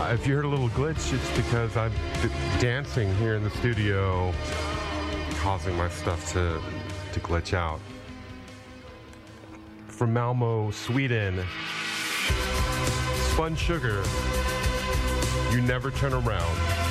If you heard a little glitch, it's because I'm dancing here in the studio, causing my stuff to glitch out. From Malmo, Sweden, Spun Sugar, You Never Turn Around.